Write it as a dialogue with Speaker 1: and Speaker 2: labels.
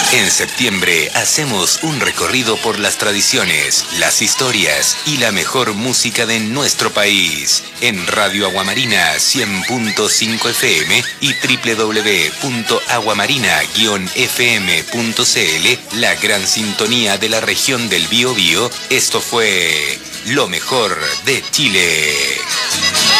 Speaker 1: En septiembre hacemos un recorrido por las tradiciones, las historias y la mejor música de nuestro país. En Radio Aguamarina 100.5 FM y www.aguamarina-fm.cl, la gran sintonía de la región del Biobío. Esto fue Lo Mejor de Chile.